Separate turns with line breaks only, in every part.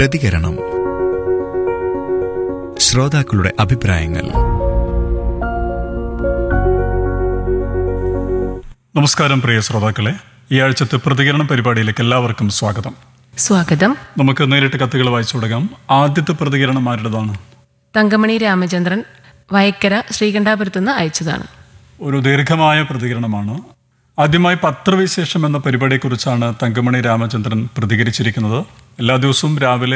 പ്രതികരണം. ശ്രോതാക്കളുടെ അഭിപ്രായങ്ങൾ.
നമസ്കാരം പ്രിയ ശ്രോതാക്കളെ, ഈ ആഴ്ചത്തെ പ്രതികരണം പരിപാടിയിലേക്ക് എല്ലാവർക്കും സ്വാഗതം. നമുക്ക് നേരിട്ട് കത്തുകൾ വായിച്ചു തുടങ്ങാം. ആദ്യത്തെ പ്രതികരണം ആരുടേതാണ്?
തങ്കമണി രാമചന്ദ്രൻ, വയക്കര, ശ്രീകണ്ഠാപുരത്ത് നിന്ന് അയച്ചതാണ്. ഒരു
ദീർഘമായ പ്രതികരണമാണ്. ആദ്യമായി പത്രവിശേഷം എന്ന പരിപാടിയെക്കുറിച്ചാണ് തങ്കമണി രാമചന്ദ്രൻ പ്രതികരിച്ചിരിക്കുന്നത്. എല്ലാ ദിവസവും രാവിലെ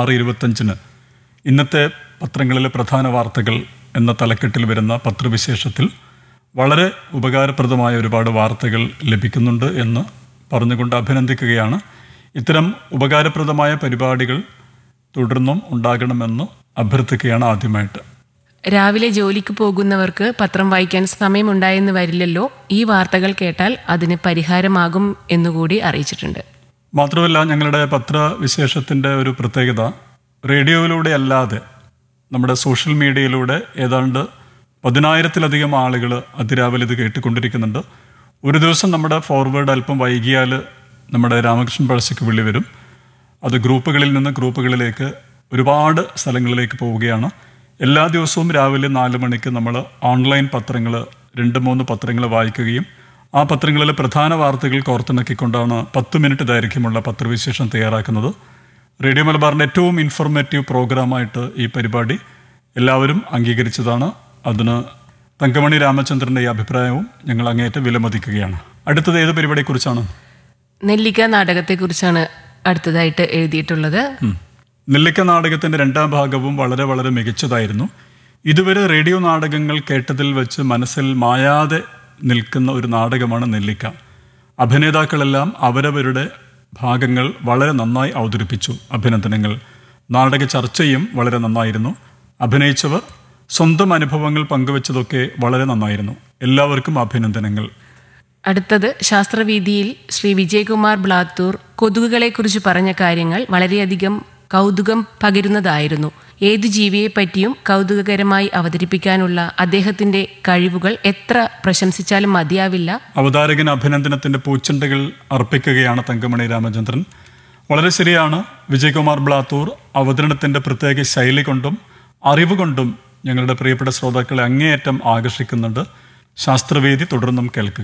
6:25 ഇന്നത്തെ പത്രങ്ങളിലെ പ്രധാന വാർത്തകൾ എന്ന തലക്കെട്ടിൽ വരുന്ന പത്രവിശേഷത്തിൽ വളരെ ഉപകാരപ്രദമായ ഒരുപാട് വാർത്തകൾ ലഭിക്കുന്നുണ്ട് എന്ന് പറഞ്ഞുകൊണ്ട് അഭിനന്ദിക്കുകയാണ്. ഇത്തരം ഉപകാരപ്രദമായ പരിപാടികൾ തുടർന്നും ഉണ്ടാകണമെന്ന് അഭ്യർത്ഥിക്കുകയാണ്. ആദ്യമായിട്ട്
രാവിലെ ജോലിക്ക് പോകുന്നവർക്ക് പത്രം വായിക്കാൻ സമയമുണ്ടായെന്ന് വരില്ലല്ലോ. ഈ വാർത്തകൾ കേട്ടാൽ അതിന് പരിഹാരമാകും എന്നുകൂടി അറിയിച്ചിട്ടുണ്ട്.
മാത്രമല്ല, ഞങ്ങളുടെ പത്രവിശേഷത്തിൻ്റെ ഒരു പ്രത്യേകത, റേഡിയോയിലൂടെ അല്ലാതെ നമ്മുടെ സോഷ്യൽ മീഡിയയിലൂടെ ഏതാണ്ട് 10,000-ലധികം ആളുകൾ അതിരാവിലെ ഇത് കേട്ടുകൊണ്ടിരിക്കുന്നുണ്ട്. ഒരു ദിവസം നമ്മുടെ ഫോർവേഡ് അല്പം വൈകിയാൽ നമ്മുടെ രാമകൃഷ്ണൻ പഴശ്ശിക്ക് വിളി വരും. അത് ഗ്രൂപ്പുകളിൽ നിന്ന് ഗ്രൂപ്പുകളിലേക്ക് ഒരുപാട് സ്ഥലങ്ങളിലേക്ക് പോവുകയാണ്. എല്ലാ ദിവസവും രാവിലെ 4 മണിക്ക് നമ്മൾ ഓൺലൈൻ പത്രങ്ങൾ 2-3 പത്രങ്ങൾ വായിക്കുകയും ആ പത്രങ്ങളിലെ പ്രധാന വാർത്തകൾ കോർത്തിണക്കിക്കൊണ്ടാണ് 10 മിനിറ്റ് ദൈർഘ്യമുള്ള പത്രവിശേഷം തയ്യാറാക്കുന്നത്. റേഡിയോ മലബാറിൻ്റെ ഏറ്റവും ഇൻഫോർമേറ്റീവ് പ്രോഗ്രാമായിട്ട് ഈ പരിപാടി എല്ലാവരും അംഗീകരിച്ചതാണ്. അതിന് തങ്കമണി രാമചന്ദ്രൻ്റെ ഈ അഭിപ്രായവും ഞങ്ങൾ അങ്ങേയറ്റം വിലമതിക്കുകയാണ്. അടുത്തത് ഏത് പരിപാടിയെക്കുറിച്ചാണ്?
നെല്ലിക്ക നാടകത്തെക്കുറിച്ചാണ് അടുത്തതായിട്ട് എഴുതിയിട്ടുള്ളത്.
നെല്ലിക്ക നാടകത്തിൻ്റെ 2ാം ഭാഗവും വളരെ വളരെ മികച്ചതായിരുന്നു. ഇതുവരെ റേഡിയോ നാടകങ്ങൾ കേട്ടതിൽ വെച്ച് മനസ്സിൽ മായാതെ നിൽക്കുന്ന ഒരു നാടകമാണ് നെല്ലിക്ക. അഭിനേതാക്കളെല്ലാം അവരവരുടെ ഭാഗങ്ങൾ വളരെ നന്നായി അവതരിപ്പിച്ചു. അഭിനന്ദനങ്ങൾ. നാടക ചർച്ചയും വളരെ നന്നായിരുന്നു. അഭിനയിച്ചവർ സ്വന്തം അനുഭവങ്ങൾ പങ്കുവച്ചതൊക്കെ വളരെ നന്നായിരുന്നു. എല്ലാവർക്കും അഭിനന്ദനങ്ങൾ.
അടുത്തത് ശാസ്ത്രവീതിയിൽ ശ്രീ വിജയകുമാർ ബ്ലാത്തൂർ കൊതുകുകളെക്കുറിച്ച് പറഞ്ഞ കാര്യങ്ങൾ വളരെയധികം കൗതുകം പകരുന്നതായിരുന്നു. ഏതു ജീവിയെപ്പറ്റിയും കൗതുകകരമായി അവതരിപ്പിക്കാനുള്ള അദ്ദേഹത്തിന്റെ കഴിവുകൾ എത്ര പ്രശംസിച്ചാലും മതിയാവില്ല.
അവതാരകന് അഭിനന്ദനത്തിന്റെ പൂച്ചെണ്ടുകൾ അർപ്പിക്കുകയാണ് തങ്കമണി രാമചന്ദ്രൻ. വളരെ ശരിയാണ്. വിജയകുമാർ ബ്ലാത്തൂർ അവതരണത്തിന്റെ പ്രത്യേക ശൈലി കൊണ്ടും അറിവ് കൊണ്ടും ഞങ്ങളുടെ പ്രിയപ്പെട്ട ശ്രോതാക്കളെ അങ്ങേയറ്റം ആകർഷിക്കുന്നുണ്ട്. ശാസ്ത്രവേദി തുടർന്നും കേൾക്കുക.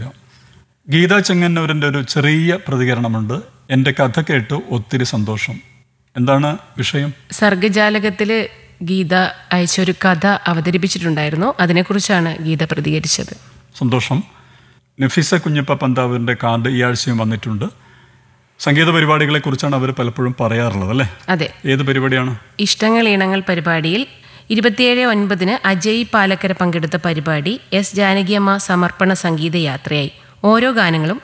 ഗീത ചെങ്ങന്നൂരിൻ്റെ ഒരു ചെറിയ പ്രതികരണമുണ്ട്. എൻ്റെ കഥ കേട്ടു ഒത്തിരി സന്തോഷം. എന്താണ് വിഷയം?
സർഗജാലകത്തില് ഗീത അയച്ചൊരു കഥ അവതരിപ്പിച്ചിട്ടുണ്ടായിരുന്നു. അതിനെക്കുറിച്ചാണ് ഗീത പ്രതികരിച്ചത്.
സന്തോഷം. നഫീസ കുഞ്ഞപ്പ പന്താവിൻ്റെ കാർഡ് ഈ ആഴ്ചയും വന്നിട്ടുണ്ട്. സംഗീത പരിപാടികളെ കുറിച്ചാണ് അവർ പലപ്പോഴും പറയാറുള്ളത്, അല്ലേ?
അതെ.
ഏത് പരിപാടിയാണ്?
ഇഷ്ടങ്ങൾ ഇണങ്ങൾ പരിപാടിയിൽ 27/9 അജയ് പാലക്കര പങ്കെടുത്ത പരിപാടി എസ് ജാനകിയമ്മ സമർപ്പണ സംഗീത യാത്രയായി. ഓരോ ഗാനങ്ങളും